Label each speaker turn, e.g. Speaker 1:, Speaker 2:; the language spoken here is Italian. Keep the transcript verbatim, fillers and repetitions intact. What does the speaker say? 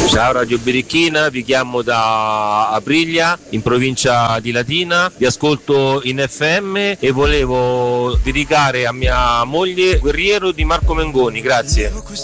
Speaker 1: Ciao Radio Birichina, vi chiamo da Aprilia in provincia di Latina, vi ascolto in F M e volevo dedicare a mia moglie Guerriero di Marco Mengoni, grazie.